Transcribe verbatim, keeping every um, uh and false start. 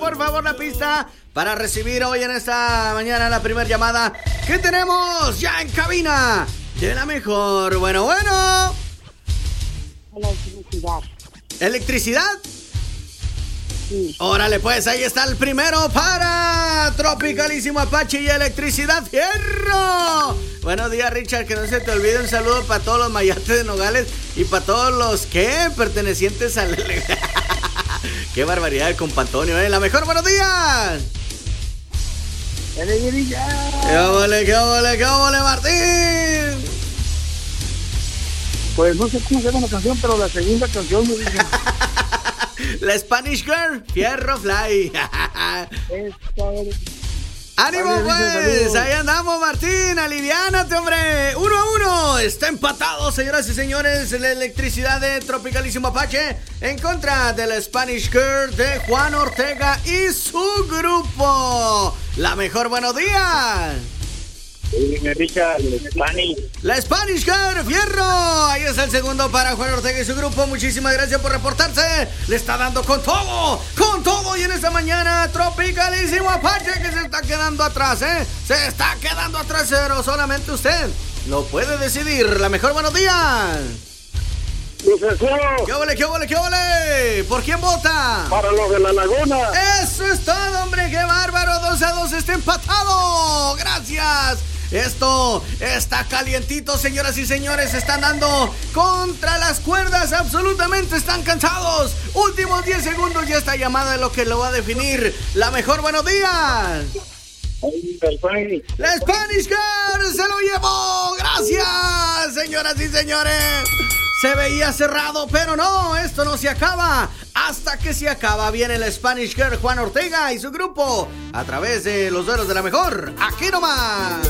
por favor, la pista para recibir hoy en esta mañana la primera llamada que tenemos ya en cabina de la mejor. Bueno, bueno. Electricidad. ¿Electricidad? Sí. Órale, pues ahí está el primero para Tropicalísimo Apache y Electricidad Fierro. Buenos días, Richard, que no se te olvide un saludo para todos los mayates de Nogales y para todos los que pertenecientes al... Qué barbaridad con Antonio, ¿eh? La mejor, buenos días. ¡Qué ole, qué ole, qué ole, Martín! Pues no sé cómo se llama la canción, pero la segunda canción me dice... La Spanish Girl, Fierro Fly. ¡Ánimo, pues! Ahí andamos, Martín. Aliviánate, hombre. Uno a uno. Está empatado, señoras y señores. La Electricidad de Tropicalísimo Apache en contra de la Spanish Girl de Juan Ortega y su grupo. La mejor, buenos días. Dime, Richard, la Spanish. La Spanish Girl, Fierro. Ahí está el segundo para Juan Ortega y su grupo. Muchísimas gracias por reportarse. Le está dando con todo, con todo. Y en esta mañana, Tropicalísimo Apache que se está quedando atrás, ¿eh? Se está quedando atrás, pero solamente usted lo puede decidir. La mejor, buenos días. Profesor. ¿Qué ole, qué ole, qué ole? ¿Por quién vota? Para los de la Laguna. Eso es todo, hombre. ¡Qué bárbaro! Dos a dos está empatado. Gracias. Esto está calientito, señoras y señores. Están dando contra las cuerdas. Absolutamente están cansados. Últimos diez segundos y esta llamada es lo que lo va a definir. La mejor, buenos días. La Spanish Girl se lo llevó. Gracias, señoras y señores. Se veía cerrado, pero no, esto no se acaba. Hasta que se acaba, viene la Spanish Girl Juan Ortega y su grupo a través de los duelos de la mejor. Aquí nomás.